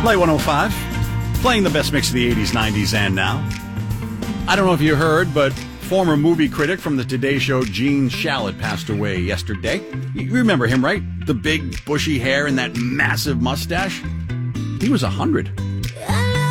Play 105, playing the best mix of the 80s, 90s, and now. I don't know if you heard, but former movie critic from the Today Show, Gene Shalit, passed away yesterday. You remember him, right? The big, bushy hair and that massive mustache. He was 100.